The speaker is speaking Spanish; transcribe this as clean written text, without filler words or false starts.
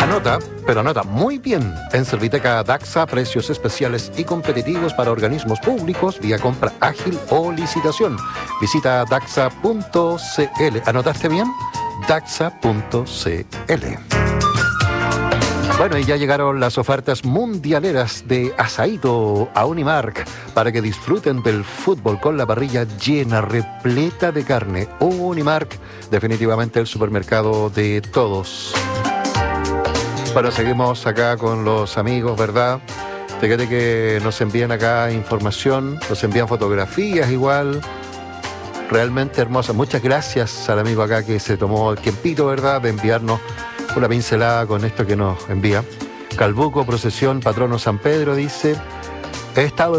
Anota, pero anota muy bien. En Serviteca Daxa, precios especiales y competitivos para organismos públicos vía compra ágil o licitación. Visita daxa.cl. ¿Anotaste bien? Daxa.cl. Bueno, y ya llegaron las ofertas mundialeras de Asaíto a Unimark para que disfruten del fútbol con la parrilla llena, repleta de carne. Unimark, definitivamente el supermercado de todos. Bueno, seguimos acá con los amigos, ¿verdad? Fíjate que nos envían acá información, nos envían fotografías igual. Realmente hermosas. Muchas gracias al amigo acá que se tomó el tiempito, ¿verdad?, de enviarnos una pincelada con esto que nos envía. Calbuco, procesión, patrono San Pedro, dice: he estado